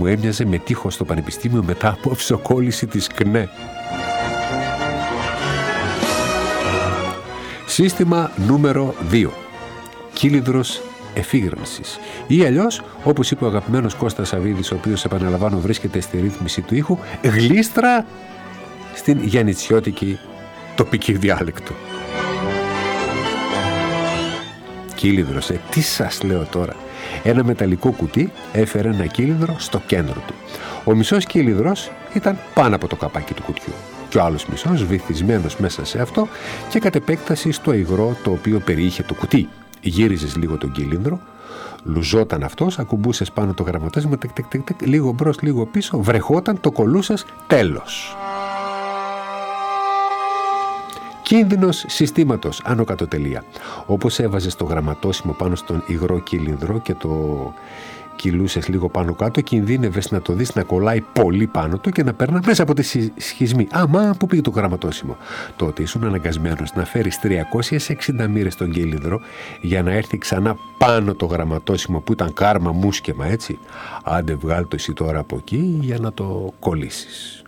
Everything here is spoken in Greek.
μου έμοιαζε με τείχος στο πανεπιστήμιο μετά από αυσοκόλληση της ΚΝΕ. Σύστημα νούμερο 2. Κύλινδρος εφήγρανσης. Ή αλλιώς, όπως είπε ο αγαπημένος Κώστας Σαββίδης, ο οποίος, επαναλαμβάνω, βρίσκεται στη ρύθμιση του ήχου, γλίστρα στην γιαννητσιώτικη τοπική διάλεκτο. Κύλινδρος, τι σας λέω τώρα. Ένα μεταλλικό κουτί έφερε ένα κύλινδρο στο κέντρο του. Ο μισός κύλινδρος ήταν πάνω από το καπάκι του κουτιού και ο άλλος μισός βυθισμένος μέσα σε αυτό και κατ' επέκταση στο υγρό το οποίο περιείχε το κουτί. Γύριζες λίγο τον κύλινδρο, λουζόταν αυτός, ακουμπούσες πάνω το γραμματέσμα, λίγο μπρος, λίγο πίσω, βρεχόταν, το κολούσες, τέλος. Κίνδυνος συστήματος, άνω κάτω τελεία. Όπως έβαζες το γραμματόσημο πάνω στον υγρό κύλινδρο και το κυλούσες λίγο πάνω κάτω, κινδύνευες να το δεις να κολλάει πολύ πάνω του και να περνά μέσα από τη σχισμή. Μα πού πήγε το γραμματόσημο? Τότε ήσουν αναγκασμένος να φέρεις 360 μοίρες στον κύλινδρο για να έρθει ξανά πάνω το γραμματόσημο που ήταν κάρμα μουσκεμα, έτσι. Άντε βγάλ' το εσύ τώρα από εκεί για να το κολλήσεις.